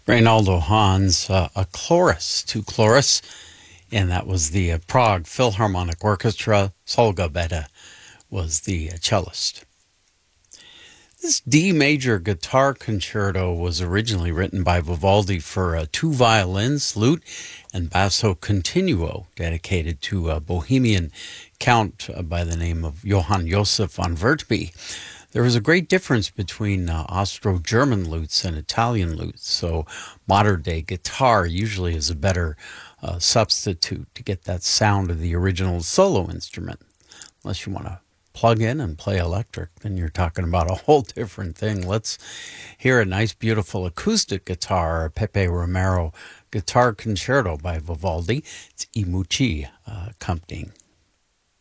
Reynaldo Hans, a chorus, two chorus, and that was the Prague Philharmonic Orchestra. Solga Beda was the cellist. This D major guitar concerto was originally written by Vivaldi for two violins, lute, and basso continuo, dedicated to a Bohemian count by the name of Johann Joseph von Wertby. There was a great difference between Austro-German lutes and Italian lutes, so modern-day guitar usually is a better substitute to get that sound of the original solo instrument. Unless you want to plug in and play electric, then you're talking about a whole different thing. Let's hear a nice, beautiful acoustic guitar, Pepe Romero Guitar Concerto by Vivaldi. It's I Mucci accompanying.